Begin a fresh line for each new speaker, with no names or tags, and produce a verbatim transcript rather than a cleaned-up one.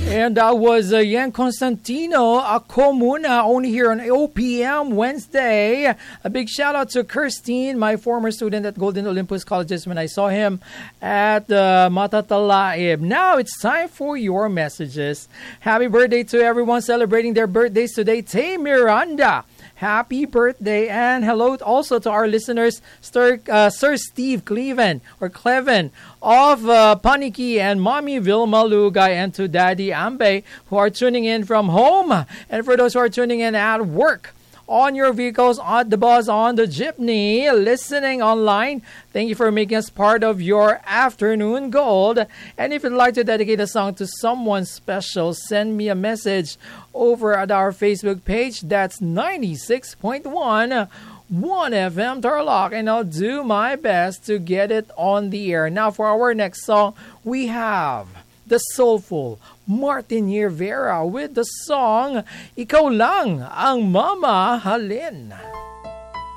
And that was uh, Yan Constantino, Ako Muna, only here on O P M Wednesday. A big shout out to Kirstine, my former student at Golden Olympus Colleges when I saw him at uh, Matatalaib. Now it's time for your messages. Happy birthday to everyone celebrating their birthdays today. Tay Miranda, happy birthday. And hello also to our listeners, Sir, uh, Sir Steve Cleven or Cleven of uh, Paniki and Mommy Vilma Lugay, and to Daddy Ambe who are tuning in from home. And for those who are tuning in at work, on your vehicles, on the bus, on the jeepney, listening online, thank you for making us part of your afternoon gold. And if you'd like to dedicate a song to someone special, send me a message over at our Facebook page. That's ninety-six point one one F M Tarlac, and I'll do my best to get it on the air. Now for our next song, we have the soulful Martin Rivera with the song Ikaw Lang Ang Mamahalin.